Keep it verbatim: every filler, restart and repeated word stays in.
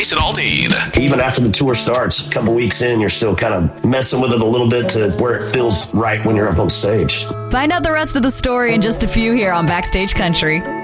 Jason Aldean. Even after the tour starts, a couple weeks in, you're still kind of messing with it a little bit to where it feels right when you're up on stage. Find out the rest of the story in just a few here on Backstage Country.